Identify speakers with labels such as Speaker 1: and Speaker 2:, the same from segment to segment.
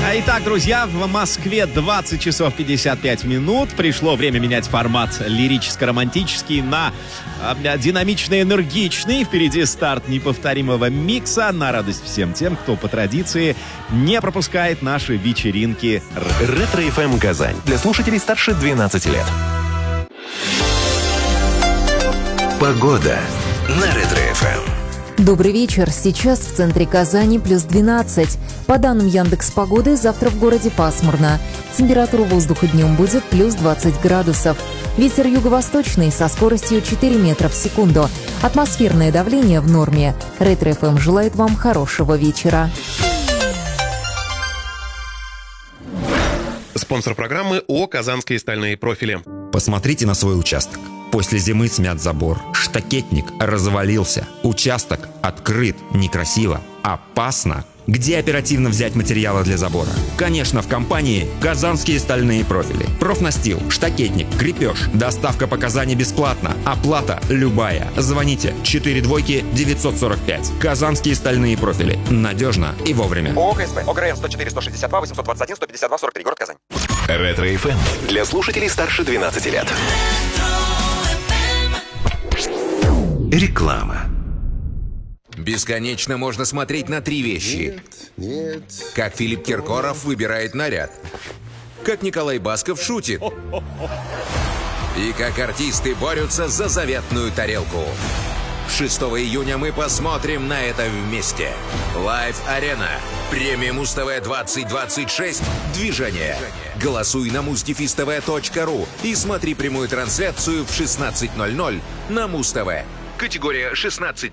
Speaker 1: Итак, друзья, в Москве 20 часов 55 минут. Пришло время менять формат лирическо-романтический на динамично-энергичный. Впереди старт неповторимого микса на радость всем тем, кто по традиции не пропускает наши вечеринки.
Speaker 2: Ретро-ФМ Казань. Для слушателей старше 12 лет. Погода на Ретро-ФМ.
Speaker 3: Добрый вечер. Сейчас в центре Казани плюс 12. По данным Яндекс.Погоды, завтра в городе пасмурно. Температура воздуха днем будет плюс 20 градусов. Ветер юго-восточный со скоростью 4 метра в секунду. Атмосферное давление в норме. Ретро-ФМ желает вам хорошего вечера.
Speaker 4: Спонсор программы ООО «Казанские стальные профили».
Speaker 5: Посмотрите на свой участок. После зимы смят забор, штакетник развалился, участок открыт, некрасиво, опасно. Где оперативно взять материалы для забора? Конечно, в компании «Казанские стальные профили». Профнастил, штакетник, крепеж. Доставка по Казани бесплатна. Оплата любая. Звоните 42945. «Казанские стальные профили». Надежно и вовремя.
Speaker 2: ООО «КСП». ОГРН 104 162 821 152 43. Город Казань. Ретро-ФМ. Для слушателей старше 12 лет. Реклама.
Speaker 6: Бесконечно можно смотреть на три вещи.
Speaker 7: Нет.
Speaker 6: Как Филипп Киркоров выбирает наряд. Как Николай Басков шутит. И как артисты борются за заветную тарелку. 6 июня мы посмотрим на это вместе. Live Arena. Премия Муз-ТВ 2026. Движение. Голосуй на muzdefistv.ru и смотри прямую трансляцию в 16:00 на Муз-ТВ. Категория 16+.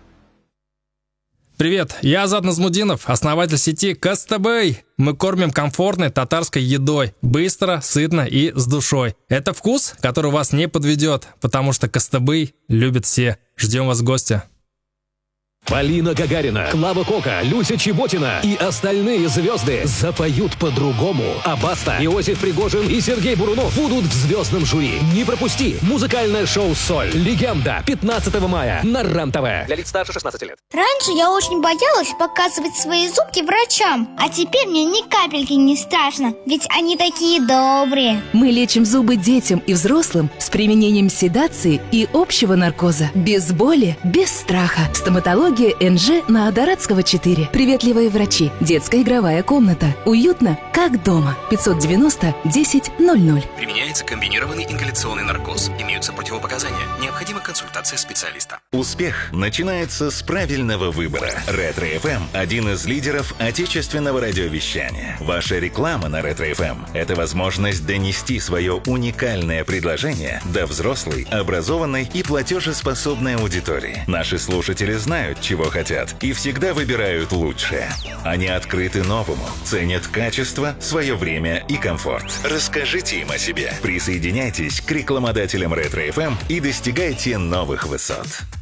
Speaker 8: Привет, я Азат Назмудинов, основатель сети Кастабэй. Мы кормим комфортной татарской едой, быстро, сытно и с душой. Это вкус, который вас не подведет, потому что Кастабэй любят все. Ждем вас в гости.
Speaker 9: Полина Гагарина, Клава Кока, Люся Чеботина и остальные звезды запоют по-другому. А Баста, Иосиф Пригожин и Сергей Бурунов будут в звездном жюри. Не пропусти! Музыкальное шоу «Соль». Легенда. 15 мая на РЕН-ТВ. Для лиц старше 16 лет.
Speaker 10: Раньше я очень боялась показывать свои зубки врачам. А теперь мне ни капельки не страшно. Ведь они такие добрые.
Speaker 11: Мы лечим зубы детям и взрослым с применением седации и общего наркоза. Без боли, без страха. Стоматология НЖ на Адаратского 4. Приветливые врачи. Детская игровая комната. Уютно, как дома. 590-10-00.
Speaker 12: Применяется комбинированный ингаляционный наркоз. Имеются противопоказания. Необходима консультация специалиста.
Speaker 2: Успех начинается с правильного выбора. Ретро-ФМ – один из лидеров отечественного радиовещания. Ваша реклама на Ретро-ФМ – это возможность донести свое уникальное предложение до взрослой, образованной и платежеспособной аудитории. Наши слушатели знают, чего хотят, и всегда выбирают лучшее. Они открыты новому, ценят качество, свое время и комфорт. Расскажите им о себе. Присоединяйтесь к рекламодателям Ретро-ФМ и достигайте новых высот.